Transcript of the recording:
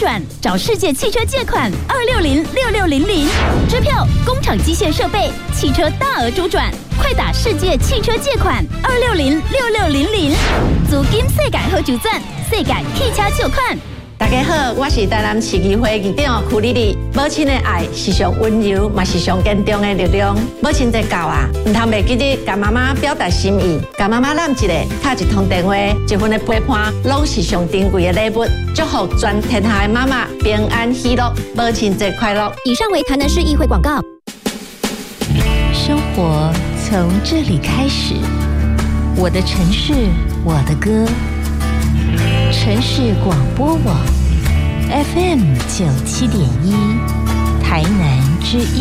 转，找世界汽车借款2606600，支票、工厂机械设备、汽车大额周转，快打世界汽车借款2606600，资金世界好周转，世界汽车借款。 大家好，我是台南市议会议长曲丽丽。母亲的爱是上温柔，嘛是上坚强的力量。母亲节到啊，唔通袂记得甲妈妈表达心意，甲妈妈揽一个，打一通电话，一份的陪伴，拢是上珍贵的礼物。祝福全天下的妈妈平安喜乐，母亲节快乐！ 以上为台南市议会广告。 生活从这里开始，我的城市，我的歌。城市广播网 FM 97.1，台南之音。